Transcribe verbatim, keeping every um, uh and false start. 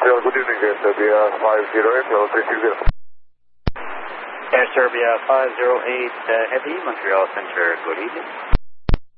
Montreal, good evening, Air Serbia five zero eight, level three six zero. Air Serbia five zero eight uh, Heavy, Montreal Center, good evening.